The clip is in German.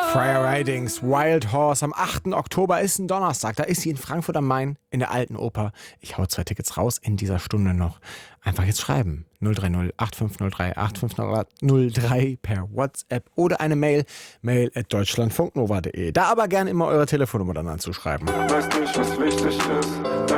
Friar Ridings Wild Horse am 8. Oktober ist ein Donnerstag. Da ist sie in Frankfurt am Main in der Alten Oper. Ich hau 2 Tickets raus in dieser Stunde noch. Einfach jetzt schreiben. 030 8503 8503 per WhatsApp oder eine mail@deutschlandfunknova.de. Da aber gern immer eure Telefonnummer dann anzuschreiben. Weißt nicht, was wichtig ist.